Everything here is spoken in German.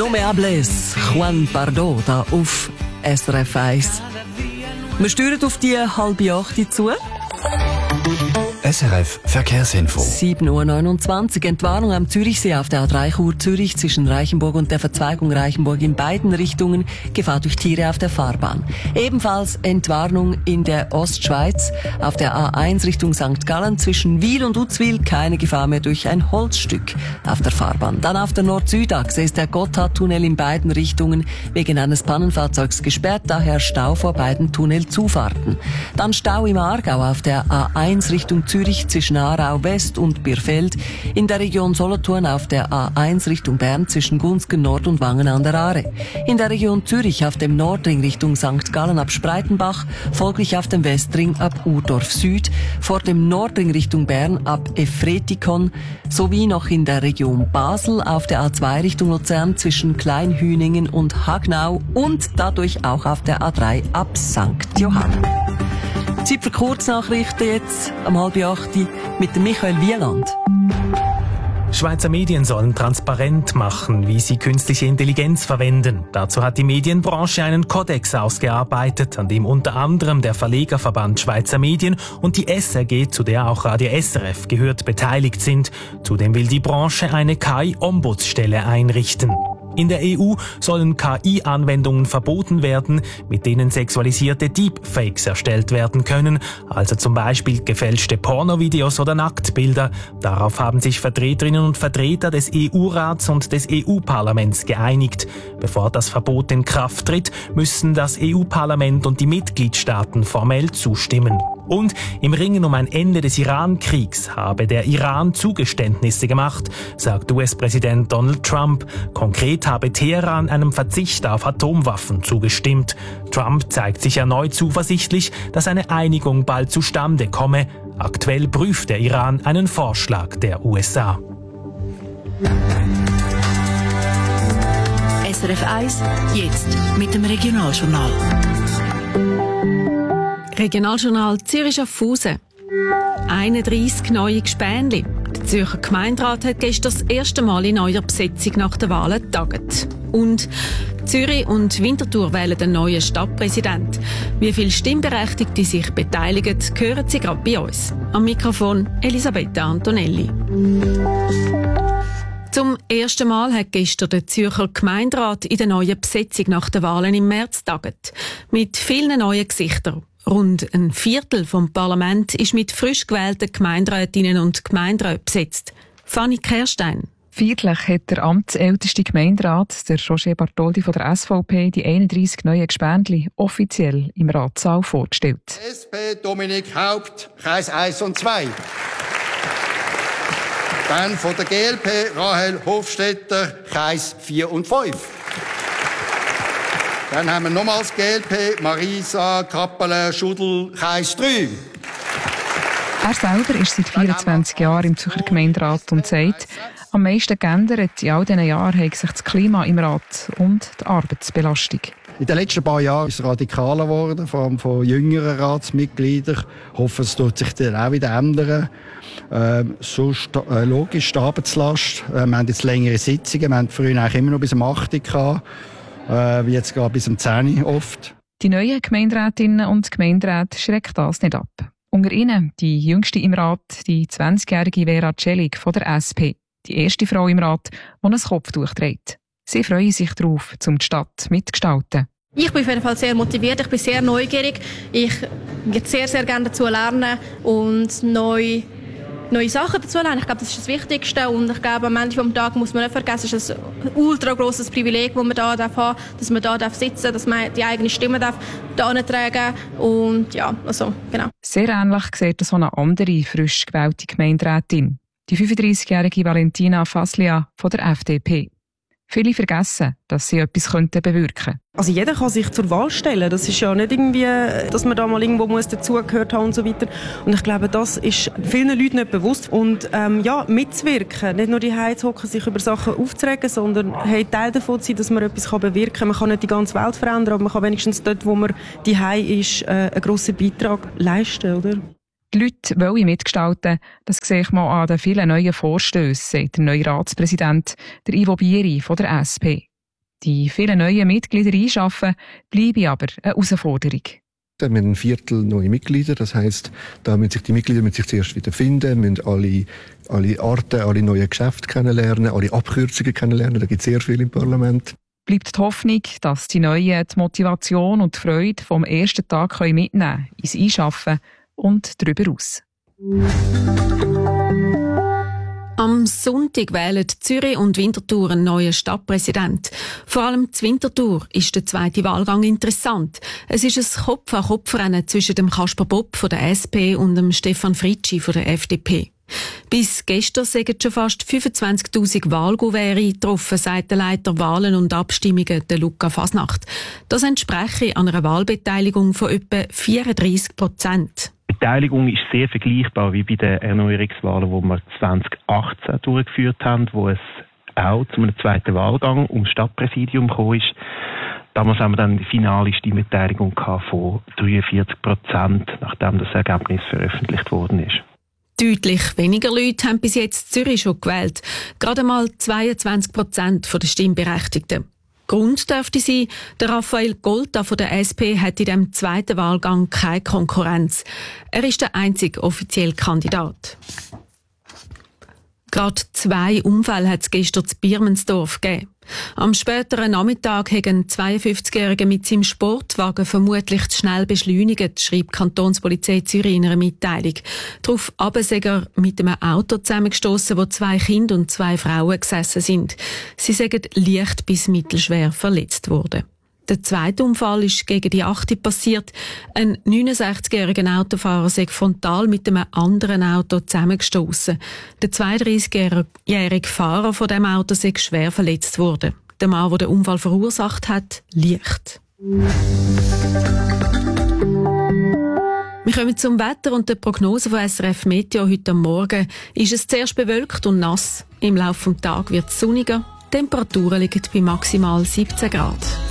No me hables, Juan Pardo, da auf SRF 1. Wir steuern auf die 7:30 zu. SRF Verkehrsinfo. 7:29 Uhr. Entwarnung am Zürichsee auf der A3 Chur-Zürich zwischen Reichenburg und der Verzweigung Reichenburg in beiden Richtungen. Gefahr durch Tiere auf der Fahrbahn. Ebenfalls Entwarnung in der Ostschweiz auf der A1 Richtung St. Gallen zwischen Wil und Uzwil. Keine Gefahr mehr durch ein Holzstück auf der Fahrbahn. Dann auf der Nord-Süd-Achse ist der Gotthardtunnel in beiden Richtungen wegen eines Pannenfahrzeugs gesperrt. Daher Stau vor beiden Tunnelzufahrten. Dann Stau im Aargau auf der A1 Richtung Zürich zwischen Aarau West und Birfeld, in der Region Solothurn auf der A1 Richtung Bern zwischen Gunzgen Nord und Wangen an der Aare. In der Region Zürich auf dem Nordring Richtung St. Gallen ab Spreitenbach, folglich auf dem Westring ab Urdorf Süd, vor dem Nordring Richtung Bern ab Efretikon, sowie noch in der Region Basel auf der A2 Richtung Luzern zwischen Kleinhüningen und Hagnau und dadurch auch auf der A3 ab St. Johann. Zeit für Kurznachrichten jetzt am 7:30 mit dem Michael Wieland. Schweizer Medien sollen transparent machen, wie sie künstliche Intelligenz verwenden. Dazu hat die Medienbranche einen Kodex ausgearbeitet, an dem unter anderem der Verlegerverband Schweizer Medien und die SRG, zu der auch Radio SRF gehört, beteiligt sind. Zudem will die Branche eine KI-Ombudsstelle einrichten. In der EU sollen KI-Anwendungen verboten werden, mit denen sexualisierte Deepfakes erstellt werden können, also zum Beispiel gefälschte Pornovideos oder Nacktbilder. Darauf haben sich Vertreterinnen und Vertreter des EU-Rats und des EU-Parlaments geeinigt. Bevor das Verbot in Kraft tritt, müssen das EU-Parlament und die Mitgliedstaaten formell zustimmen. Und im Ringen um ein Ende des Iran-Kriegs habe der Iran Zugeständnisse gemacht, sagt US-Präsident Donald Trump. Konkret habe Teheran einem Verzicht auf Atomwaffen zugestimmt. Trump zeigt sich erneut zuversichtlich, dass eine Einigung bald zustande komme. Aktuell prüft der Iran einen Vorschlag der USA. SRF 1, jetzt mit dem Regionaljournal. Regionaljournal Zürich-Schaffhausen. 31 neue Gespänli. Der Zürcher Gemeinderat hat gestern das erste Mal in neuer Besetzung nach den Wahlen getagt. Und Zürich und Winterthur wählen den neuen Stadtpräsident. Wie viele Stimmberechtigte sich beteiligen, hören Sie gerade bei uns. Am Mikrofon Elisabetta Antonelli. Zum ersten Mal hat gestern der Zürcher Gemeinderat in der neuen Besetzung nach den Wahlen im März getagt. Mit vielen neuen Gesichtern. Rund ein Viertel vom Parlament ist mit frisch gewählten Gemeinderätinnen und Gemeinderäten besetzt. Fanny Kerstein. Feierlich hat der amtsälteste Gemeinderat, der Roger Bartholdi von der SVP, die 31 neuen Gespendli offiziell im Ratssaal vorgestellt. SP Dominik Haupt, Kreis 1 und 2. Dann von der GLP Rahel Hofstetter, Kreis 4 und 5. Dann haben wir nochmals GLP, Marisa Kappeler-Schudel, Kreis 3. Er selber ist seit 24 Jahren im Zürcher Gemeinderat und sagt, am meisten geändert in all diesen Jahren hat sich das Klima im Rat und die Arbeitsbelastung. In den letzten paar Jahren ist es radikaler geworden, vor allem von jüngeren Ratsmitgliedern. Ich hoffe, es wird sich dann auch wieder ändern. Logisch, die Arbeitslast. Wir haben jetzt längere Sitzungen. Wir haben früher eigentlich immer noch bis um 8 Uhr gehabt. Wie jetzt gerade bis um 10 Uhr oft. Die neuen Gemeinderätinnen und Gemeinderäte schreckt das nicht ab. Unter ihnen die jüngste im Rat, die 20-jährige Vera Celik von der SP. Die erste Frau im Rat, die ein Kopftuch trägt. Sie freuen sich darauf, die Stadt mitzugestalten. Ich bin auf jeden Fall sehr motiviert, ich bin sehr neugierig. Ich würde sehr, sehr gerne dazu lernen und neue Sachen dazu lernen. Ich glaube, das ist das Wichtigste. Und ich glaube, am Ende des Tages muss man nicht vergessen, es ist ein ultra grosses Privileg, das man hier haben darf, dass man hier sitzen darf, dass man die eigene Stimme hier tragen darf. Und ja, also, genau. Sehr ähnlich sieht das eine andere frisch gewählte Gemeinderätin. Die 35-jährige Valentina Faslia von der FDP. Viele vergessen, dass sie etwas bewirken könnten. Also jeder kann sich zur Wahl stellen. Das ist ja nicht irgendwie, dass man da mal irgendwo dazugehört haben und so weiter. Und ich glaube, das ist vielen Leuten nicht bewusst. Und mitzuwirken, nicht nur die zu hocken, sich über Sachen aufzuregen, sondern Teil davon zu sein, dass man etwas bewirken kann. Man kann nicht die ganze Welt verändern, aber man kann wenigstens dort, wo man ist, einen grossen Beitrag leisten, oder? Die Leute wollen mitgestalten, das sehe ich mal an den vielen neuen Vorstößen, sagt der neue Ratspräsident, der Ivo Bieri von der SP. Die vielen neuen Mitglieder einschaffen, bleibe aber eine Herausforderung. Wir haben ein Viertel neue Mitglieder, das heisst, da müssen sich die Mitglieder zuerst wieder finden, müssen alle Arten, alle neuen Geschäfte kennenlernen, alle Abkürzungen kennenlernen, da gibt es sehr viel im Parlament. Bleibt die Hoffnung, dass die Neuen die Motivation und die Freude vom ersten Tag mitnehmen können, ins Einschaffen und darüber aus. Am Sonntag wählen Zürich und Winterthur einen neuen Stadtpräsident. Vor allem zu Winterthur ist der zweite Wahlgang interessant. Es ist ein Kopf-an-Kopf-Rennen zwischen dem Kasper Bob von der SP und dem Stefan Fritschi von der FDP. Bis gestern sind schon fast 25'000 Wahlkuverts eingetroffen, sagt der Leiter Wahlen und Abstimmungen, der Luca Fasnacht. Das entspreche einer Wahlbeteiligung von etwa 34%. Die Beteiligung ist sehr vergleichbar wie bei den Erneuerungswahlen, die wir 2018 durchgeführt haben, wo es auch zu einem zweiten Wahlgang ums Stadtpräsidium gekommen ist. Damals haben wir dann die finale Stimmbeteiligung von 43%, nachdem das Ergebnis veröffentlicht worden ist. Deutlich weniger Leute haben bis jetzt Zürich schon gewählt. Gerade mal 22% der Stimmberechtigten. Grund dürfte sein, der Raphael Golta von der SP hat in dem zweiten Wahlgang keine Konkurrenz. Er ist der einzige offizielle Kandidat. Gerade 2 Unfälle hat es gestern in Birmensdorf gegeben. Am späteren Nachmittag hat ein 52-Jähriger mit seinem Sportwagen vermutlich zu schnell beschleunigt, schreibt die Kantonspolizei Zürich in einer Mitteilung. Darauf sei er mit einem Auto zusammengestossen, wo 2 Kinder und 2 Frauen gesessen sind. Sie sind leicht bis mittelschwer verletzt worden. Der zweite Unfall ist gegen die 8 passiert. Ein 69-jähriger Autofahrer sei frontal mit einem anderen Auto zusammengestossen. Der 32-jährige Fahrer von dem Auto sei schwer verletzt worden. Der Mann, der den Unfall verursacht hat, leicht. Wir kommen zum Wetter und der Prognose von SRF Meteo heute Morgen. Ist es zuerst bewölkt und nass. Im Laufe des Tages wird es sonniger. Die Temperaturen liegen bei maximal 17 Grad.